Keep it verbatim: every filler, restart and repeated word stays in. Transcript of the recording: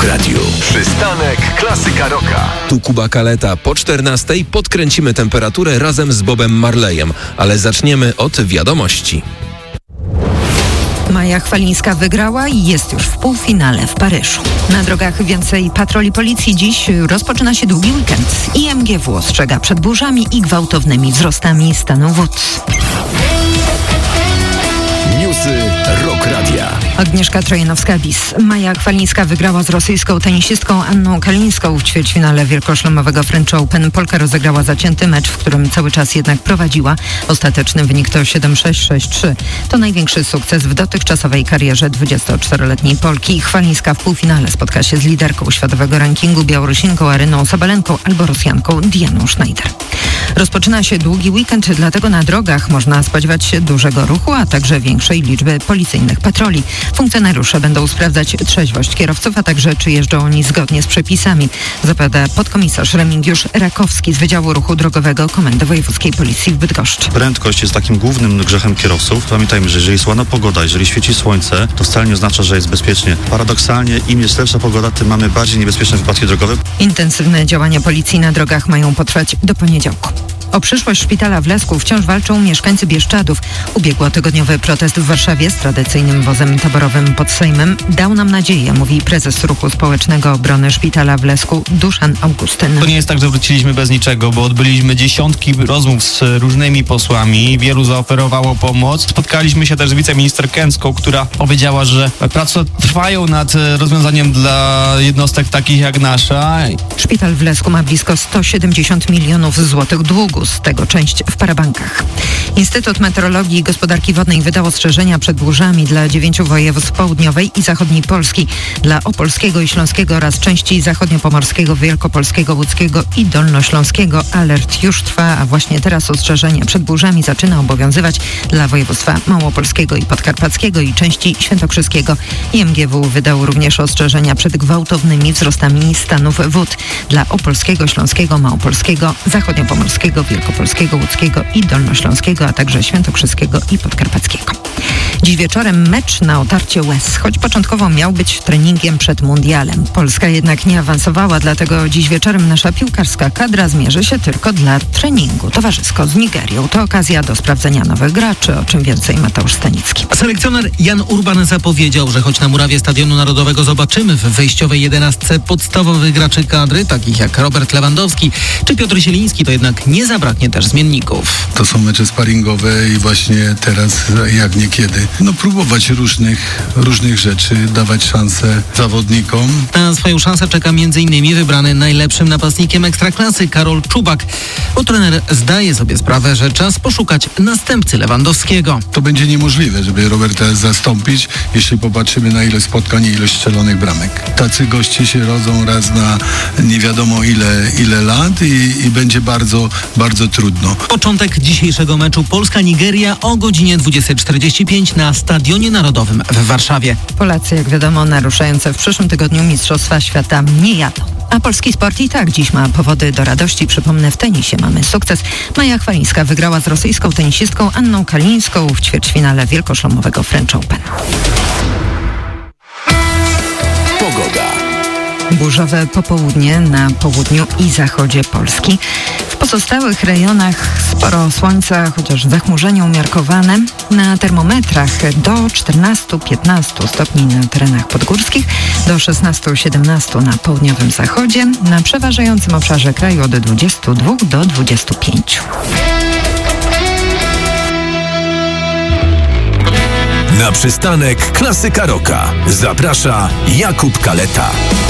Rock Radio. Przystanek Klasyka Rocka. Tu Kuba Kaleta. Po czternastej podkręcimy temperaturę razem z Bobem Marleyem, ale zaczniemy od wiadomości. Maja Chwalińska wygrała i jest już w półfinale w Paryżu. Na drogach więcej patroli policji. Dziś rozpoczyna się długi weekend. I M G W ostrzega przed burzami i gwałtownymi wzrostami stanu wód. Newsy Rock Radia. Agnieszka Trojanowska-Bis. Maja Chwalińska wygrała z rosyjską tenisistką Anną Kalińską w ćwierćfinale wielkoszlemowego French Open. Polka rozegrała zacięty mecz, w którym cały czas jednak prowadziła. Ostateczny wynik to siedem sześć sześć trzy. To największy sukces w dotychczasowej karierze dwudziestoczteroletniej Polki. Chwalińska w półfinale spotka się z liderką światowego rankingu Białorusinką Aryną Sabalenką albo Rosjanką Dianą Schneider. Rozpoczyna się długi weekend, dlatego na drogach można spodziewać się dużego ruchu, a także większej liczby policyjnych patroli. Funkcjonariusze będą sprawdzać trzeźwość kierowców, a także czy jeżdżą oni zgodnie z przepisami, zapowiada podkomisarz Remigiusz Rakowski z Wydziału Ruchu Drogowego Komendy Wojewódzkiej Policji w Bydgoszczy. Prędkość jest takim głównym grzechem kierowców. Pamiętajmy, że jeżeli jest ładna pogoda, jeżeli świeci słońce, to wcale nie oznacza, że jest bezpiecznie. Paradoksalnie, im jest lepsza pogoda, tym mamy bardziej niebezpieczne wypadki drogowe. Intensywne działania policji na drogach mają potrwać do poniedziałku. O przyszłość szpitala w Lesku wciąż walczą mieszkańcy Bieszczadów. Ubiegłotygodniowy protest w Warszawie z tradycyjnym wozem taborowym pod Sejmem dał nam nadzieję, mówi prezes Ruchu Społecznego Obrony Szpitala w Lesku Duszan Augustyn. To nie jest tak, że wróciliśmy bez niczego, bo odbyliśmy dziesiątki rozmów z różnymi posłami, wielu zaoferowało pomoc. Spotkaliśmy się też z wiceminister Kęcką, która powiedziała, że prace trwają nad rozwiązaniem dla jednostek takich jak nasza. Szpital w Lesku ma blisko sto siedemdziesiąt milionów złotych długu, z tego część w parabankach. Instytut Meteorologii i Gospodarki Wodnej wydał ostrzeżenia przed burzami dla dziewięciu województw południowej i zachodniej Polski, dla opolskiego i śląskiego oraz części zachodniopomorskiego, wielkopolskiego, łódzkiego i dolnośląskiego. Alert już trwa, a właśnie teraz ostrzeżenie przed burzami zaczyna obowiązywać dla województwa małopolskiego i podkarpackiego i części świętokrzyskiego. I M G W wydał również ostrzeżenia przed gwałtownymi wzrostami stanów wód dla opolskiego, śląskiego, małopolskiego, zachodniopomorskiego, wielkopolskiego, łódzkiego i dolnośląskiego, a także świętokrzyskiego i podkarpackiego. Dziś wieczorem mecz na otarcie łez, choć początkowo miał być treningiem przed mundialem. Polska jednak nie awansowała, dlatego dziś wieczorem nasza piłkarska kadra zmierzy się tylko dla treningu towarzysko z Nigerią. To okazja do sprawdzenia nowych graczy, o czym więcej Mateusz Stanicki. Selekcjoner Jan Urban zapowiedział, że choć na murawie Stadionu Narodowego zobaczymy w wejściowej jedenastce podstawowych graczy kadry, takich jak Robert Lewandowski czy Piotr Zieliński, to jednak nie zabraknie też zmienników. To są mecze sparingowe i właśnie teraz, jak niekiedy, no próbować różnych, różnych rzeczy, dawać szansę zawodnikom. Na swoją szansę czeka m.in. wybrany najlepszym napastnikiem Ekstraklasy Karol Czubak, bo trener zdaje sobie sprawę, że czas poszukać następcy Lewandowskiego. To będzie niemożliwe, żeby Roberta zastąpić, jeśli popatrzymy na ilość spotkań i ilość strzelonych bramek. Tacy goście się rodzą raz na nie wiadomo ile, ile lat i, i będzie bardzo, bardzo trudno. Początek dzisiejszego meczu Polska-Nigeria o godzinie dwudziesta czterdzieści pięć na Stadionie Narodowym w Warszawie. Polacy, jak wiadomo, naruszające w przyszłym tygodniu Mistrzostwa Świata nie jadą. A polski sport i tak dziś ma powody do radości. Przypomnę, w tenisie mamy sukces. Maja Chwalińska wygrała z rosyjską tenisistką Anną Kalińską w ćwierćfinale wielkoszlemowego French Open. Pogoda. Burzowe popołudnie na południu i zachodzie Polski. W pozostałych rejonach sporo słońca, chociaż zachmurzenie umiarkowane. Na termometrach do czternastu piętnastu stopni na terenach podgórskich, do szesnastu siedemnastu na południowym zachodzie, na przeważającym obszarze kraju od dwudziestu dwóch do dwudziestu pięciu. Na przystanek Klasyka Rocka zaprasza Jakub Kaleta.